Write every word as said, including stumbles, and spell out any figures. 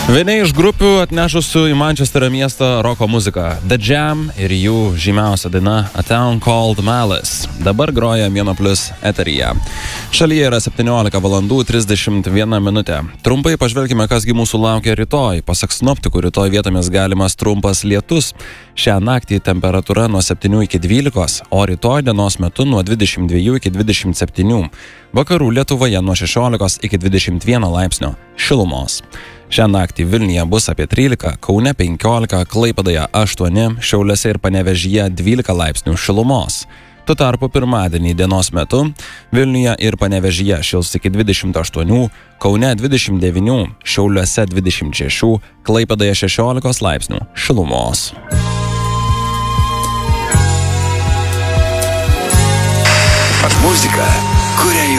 Vieni iš grupių atnešusių į Mančesterio miestą roko muziką The Jam ir jų žymiausia daina A Town Called Malice dabar groja Mėno Plius eteryje. Šalyje yra septyniolika valandų trisdešimt viena minutė. Trumpai pažvelkime, kasgi mūsų laukia rytoj. Pasak sinoptikų, rytoj vietomis galimas trumpas lietus. Šią naktį temperatūra nuo septynių iki dvylikos, o rytoj dienos metu nuo dvidešimt dviejų iki dvidešimt septynių. Vakarų Lietuvoje nuo šešiolikos iki dvidešimt vieno laipsnio šilumos. Šią naktį Vilniuje bus apie trylika, Kaune penkiolika, Klaipėdoje aštuoni, Šiauliuose ir Panevėžyje dvylika laipsnių šilumos. Tuo tarpu pirmadienį dienos metu Vilniuje ir Panevėžyje šils iki dvidešimt aštuonių, Kaune dvidešimt devynių, Šiauliuose dvidešimt šešių, Klaipėdoje šešiolikos laipsnių šilumos. Muzika, kuria